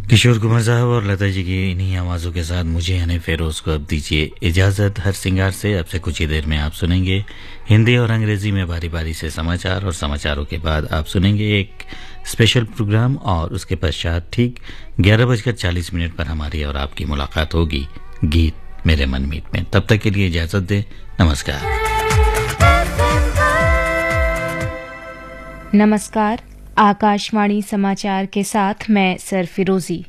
किशोर कुमार साहब और लता जी की इन्हीं आवाज़ों के साथ मुझे यानी फेरोज़ को अब दीजिए इजाज़त। हर सिंगार से अब से कुछ ही देर में आप सुनेंगे हिंदी और अंग्रेज़ी में बारी बारी से समाचार, और समाचारों के बाद आप सुनेंगे एक स्पेशल प्रोग्राम, और उसके पश्चात ठीक 11:40 पर हमारी और आपकी मुलाकात होगी गीत मेरे मनमीत में। तब तक के लिए इजाज़त दें, नमस्कार। नमस्कार, आकाशवाणी समाचार के साथ मैं सरफिरोजी।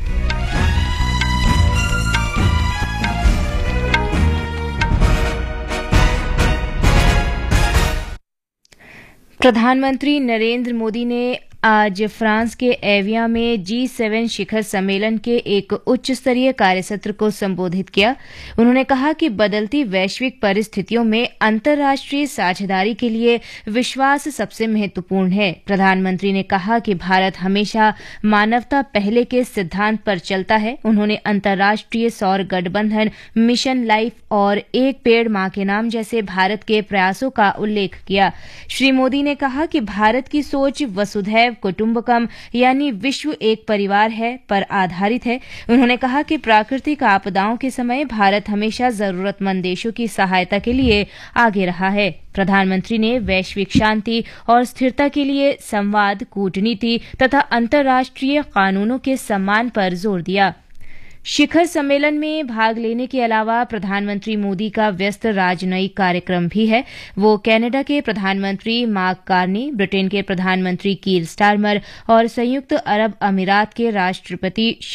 प्रधानमंत्री नरेंद्र मोदी ने आज फ्रांस के एवियन में G7 शिखर सम्मेलन के एक उच्च स्तरीय कार्यसत्र को संबोधित किया। उन्होंने कहा कि बदलती वैश्विक परिस्थितियों में अंतर्राष्ट्रीय साझेदारी के लिए विश्वास सबसे महत्वपूर्ण है। प्रधानमंत्री ने कहा कि भारत हमेशा मानवता पहले के सिद्धांत पर चलता है। उन्होंने अंतर्राष्ट्रीय सौर गठबंधन, मिशन लाइफ और एक पेड़ मां के नाम जैसे भारत के प्रयासों का उल्लेख किया। श्री मोदी ने कहा कि भारत की सोच वसुधैव कुटुंबकम यानी विश्व एक परिवार है पर आधारित है। उन्होंने कहा कि प्राकृतिक आपदाओं के समय भारत हमेशा जरूरतमंद देशों की सहायता के लिए आगे रहा है। प्रधानमंत्री ने वैश्विक शांति और स्थिरता के लिए संवाद, कूटनीति तथा अंतर्राष्ट्रीय कानूनों के सम्मान पर जोर दिया। शिखर सम्मेलन में भाग लेने के अलावा प्रधानमंत्री मोदी का व्यस्त राजनयिक कार्यक्रम भी है। वो कनाडा के प्रधानमंत्री मार्क कार्नी, ब्रिटेन के प्रधानमंत्री कीर स्टारमर और संयुक्त अरब अमीरात के राष्ट्रपति